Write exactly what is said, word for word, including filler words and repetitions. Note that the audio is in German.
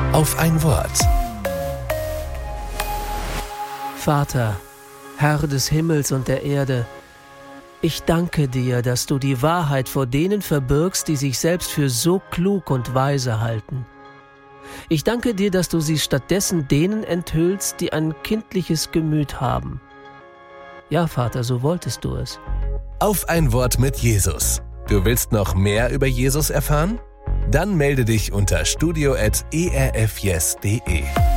auf ein Wort. Vater, Herr des Himmels und der Erde, ich danke dir, dass du die Wahrheit vor denen verbirgst, die sich selbst für so klug und weise halten. Ich danke dir, dass du sie stattdessen denen enthüllst, die ein kindliches Gemüt haben. Ja, Vater, so wolltest du es. Auf ein Wort mit Jesus. Du willst noch mehr über Jesus erfahren? Dann melde dich unter studio at e r f yes punkt d e.